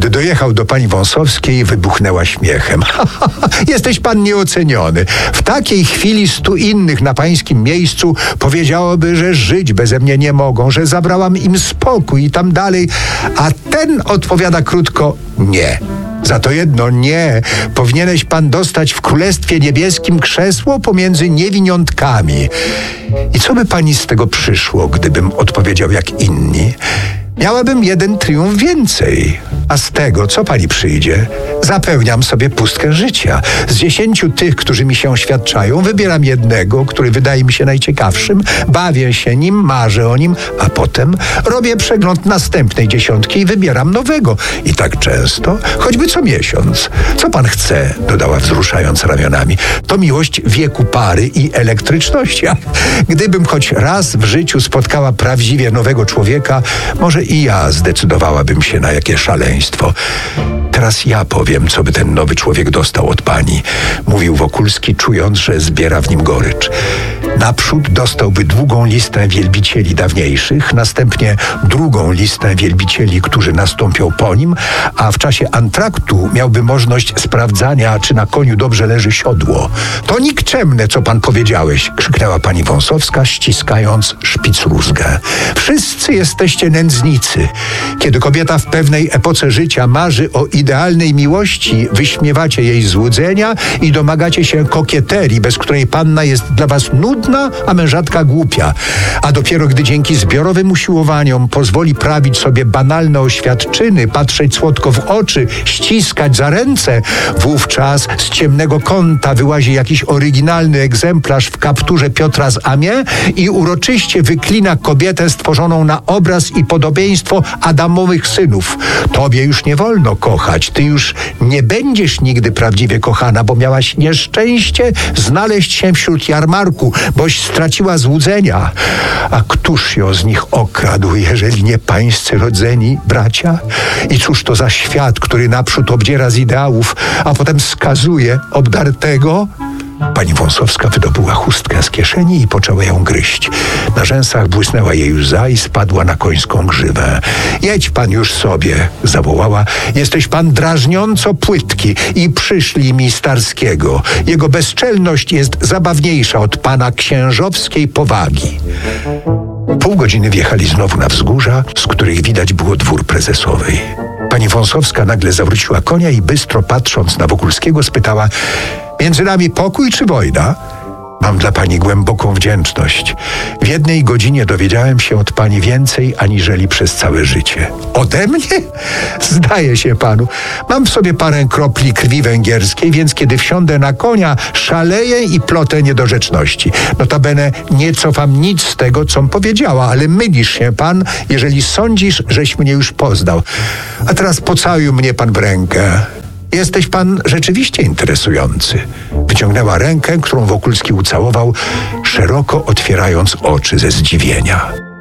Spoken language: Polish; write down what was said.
Gdy dojechał do pani Wąsowskiej, wybuchnęła śmiechem. Jesteś pan nieoceniony. W takiej chwili 100 innych na pańskim miejscu powiedziałoby, że żyć beze mnie nie mogą, że zabrałam im spokój i tam dalej. A ten odpowiada krótko: nie. Za to jedno nie. Powinieneś pan dostać w Królestwie Niebieskim krzesło pomiędzy niewiniątkami. I co by pani z tego przyszło, gdybym odpowiedział jak inni? Miałabym 1 triumf więcej. A z tego, co pani przyjdzie? Zapełniam sobie pustkę życia. Z 10 tych, którzy mi się oświadczają, wybieram jednego, który wydaje mi się najciekawszym, bawię się nim, marzę o nim, a potem robię przegląd następnej 10 i wybieram nowego. I tak często, choćby co miesiąc. Co pan chce? Dodała, wzruszając ramionami. To miłość wieku pary i elektryczności. Gdybym choć raz w życiu spotkała prawdziwie nowego człowieka, może i ja zdecydowałabym się na jakie szaleństwo. Teraz ja powiem, co by ten nowy człowiek dostał od pani, mówił Wokulski, czując, że zbiera w nim gorycz. Naprzód dostałby długą listę wielbicieli dawniejszych, następnie drugą listę wielbicieli, którzy nastąpią po nim, a w czasie antraktu miałby możliwość sprawdzania, czy na koniu dobrze leży siodło. To nikczemne, co pan powiedziałeś, krzyknęła pani Wąsowska, ściskając szpicrózgę. Wszyscy jesteście nędznicy. Kiedy kobieta w pewnej epoce życia marzy o idealnej miłości, wyśmiewacie jej złudzenia i domagacie się kokieterii, bez której panna jest dla was nudna, a mężatka głupia. A dopiero gdy dzięki zbiorowym usiłowaniom pozwoli prawić sobie banalne oświadczyny, patrzeć słodko w oczy, ściskać za ręce, wówczas z ciemnego kąta wyłazi jakiś oryginalny egzemplarz w kapturze Piotra z Amiens i uroczyście wyklina kobietę stworzoną na obraz i podobieństwo Adamowych synów. Tobie już nie wolno kochać, ty już nie będziesz nigdy prawdziwie kochana, bo miałaś nieszczęście znaleźć się wśród jarmarku, boś straciła złudzenia. A któż ją z nich okradł, jeżeli nie pańscy rodzeni bracia? I cóż to za świat, który naprzód obdziera z ideałów, a potem skazuje obdartego? Pani Wąsowska wydobyła chustkę z kieszeni i poczęła ją gryźć. Na rzęsach błysnęła jej łza i spadła na końską grzywę. Jedź pan już sobie, zawołała. Jesteś pan drażniąco płytki i przyszlij mi Starskiego. Jego bezczelność jest zabawniejsza od pana księżowskiej powagi. Pół godziny wjechali znowu na wzgórza, z których widać było dwór prezesowej. Pani Wąsowska nagle zawróciła konia i bystro patrząc na Wokulskiego spytała: między nami pokój czy wojna? Mam dla pani głęboką wdzięczność. W 1 godzinie dowiedziałem się od pani więcej, aniżeli przez całe życie. Ode mnie? Zdaje się panu. Mam w sobie parę kropli krwi węgierskiej, więc kiedy wsiądę na konia, szaleję i plotę niedorzeczności. Notabene nie cofam nic z tego, com powiedziała, ale mylisz się pan, jeżeli sądzisz, żeś mnie już poznał. A teraz pocałuj mnie pan w rękę. Jesteś pan rzeczywiście interesujący. Wyciągnęła rękę, którą Wokulski ucałował, szeroko otwierając oczy ze zdziwienia.